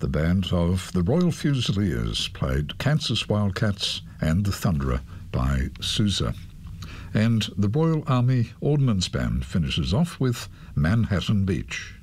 The band of the Royal Fusiliers played Kansas Wildcats and The Thunderer by Sousa. And the Royal Army Ordnance Band finishes off with Manhattan Beach.